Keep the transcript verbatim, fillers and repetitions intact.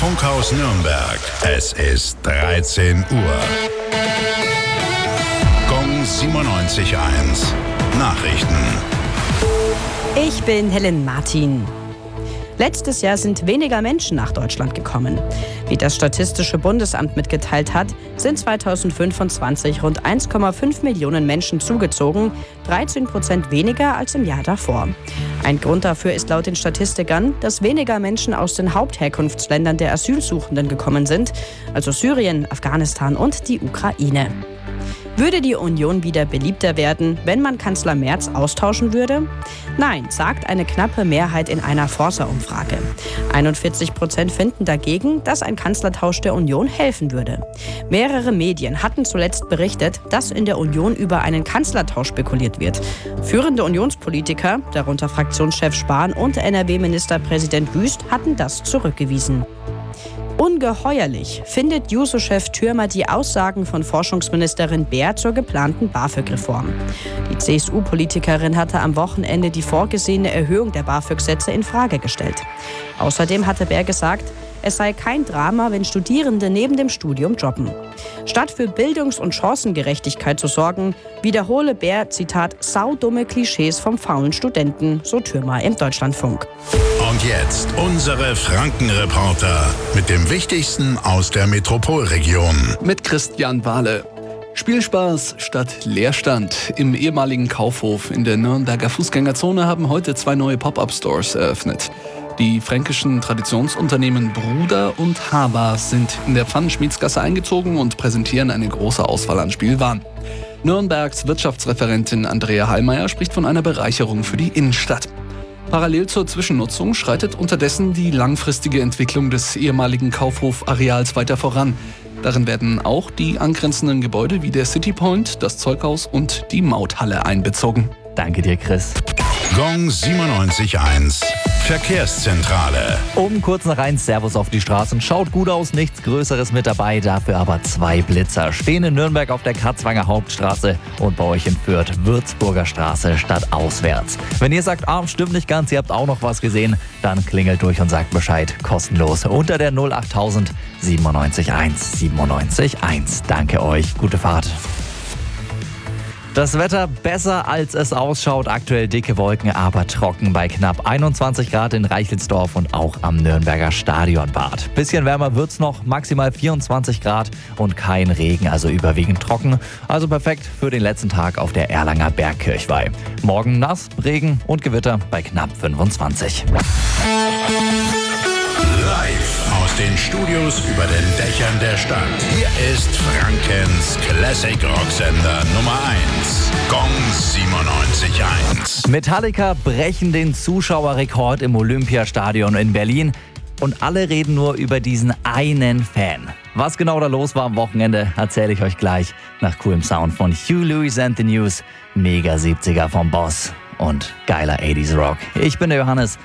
Funkhaus Nürnberg. Es ist dreizehn Uhr. Gong siebenundneunzig Komma eins. Nachrichten. Ich bin Helen Martin. Letztes Jahr sind weniger Menschen nach Deutschland gekommen. Wie das Statistische Bundesamt mitgeteilt hat, sind zweitausendfünfundzwanzig rund eins Komma fünf Millionen Menschen zugezogen, dreizehn Prozent weniger als im Jahr davor. Ein Grund dafür ist laut den Statistikern, dass weniger Menschen aus den Hauptherkunftsländern der Asylsuchenden gekommen sind, also Syrien, Afghanistan und die Ukraine. Würde die Union wieder beliebter werden, wenn man Kanzler Merz austauschen würde? Nein, sagt eine knappe Mehrheit in einer Forsa-Umfrage. einundvierzig Prozent finden dagegen, dass ein Kanzlertausch der Union helfen würde. Mehrere Medien hatten zuletzt berichtet, dass in der Union über einen Kanzlertausch spekuliert wird. Führende Unionspolitiker, darunter Fraktionschef Spahn und N R W-Ministerpräsident Wüst, hatten das zurückgewiesen. Ungeheuerlich findet Juso-Chef Thürmer die Aussagen von Forschungsministerin Baer zur geplanten BAföG-Reform. Die C S U-Politikerin hatte am Wochenende die vorgesehene Erhöhung der BAföG-Sätze in Frage gestellt. Außerdem hatte Baer gesagt, es sei kein Drama, wenn Studierende neben dem Studium jobben. Statt für Bildungs- und Chancengerechtigkeit zu sorgen, wiederhole Baer, Zitat, saudumme Klischees vom faulen Studenten, so Thürmer im Deutschlandfunk. Und jetzt unsere Franken-Reporter mit dem Wichtigsten aus der Metropolregion. Mit Christian Wahle. Spielspaß statt Leerstand. Im ehemaligen Kaufhof in der Nürnberger Fußgängerzone haben heute zwei neue Pop-up-Stores eröffnet. Die fränkischen Traditionsunternehmen Bruder und Haber sind in der Pfannenschmiedsgasse eingezogen und präsentieren eine große Auswahl an Spielwaren. Nürnbergs Wirtschaftsreferentin Andrea Hallmeier spricht von einer Bereicherung für die Innenstadt. Parallel zur Zwischennutzung schreitet unterdessen die langfristige Entwicklung des ehemaligen Kaufhof-Areals weiter voran. Darin werden auch die angrenzenden Gebäude wie der City Point, das Zeughaus und die Mauthalle einbezogen. Danke dir, Chris. Gong siebenundneunzig Komma eins. Verkehrszentrale. Um kurz nach eins, Servus auf die Straßen. Schaut gut aus, nichts Größeres mit dabei, dafür aber zwei Blitzer. Stehen in Nürnberg auf der Katzwanger Hauptstraße und bei euch in Fürth Würzburger Straße statt auswärts. Wenn ihr sagt, ah, stimmt nicht ganz, ihr habt auch noch was gesehen, dann klingelt durch und sagt Bescheid. Kostenlos unter der null achttausend siebenundneunzig eins siebenundneunzig eins. Danke euch, gute Fahrt. Das Wetter besser als es ausschaut. Aktuell dicke Wolken, aber trocken bei knapp einundzwanzig Grad in Reichelsdorf und auch am Nürnberger Stadionbad. Bisschen wärmer wird's noch, maximal vierundzwanzig Grad und kein Regen, also überwiegend trocken. Also perfekt für den letzten Tag auf der Erlanger Bergkirchweih. Morgen nass, Regen und Gewitter bei knapp fünfundzwanzig. Live aus den Studios über den Dächern der Stadt. Hier ist Frankens Classic Rocksender Nummer eins. Gong siebenundneunzig Komma eins. Metallica brechen den Zuschauerrekord im Olympiastadion in Berlin. Und alle reden nur über diesen einen Fan. Was genau da los war am Wochenende, erzähle ich euch gleich nach coolem Sound von Hugh Lewis and the News, Mega siebziger vom Boss und geiler achtziger Rock. Ich bin der Johannes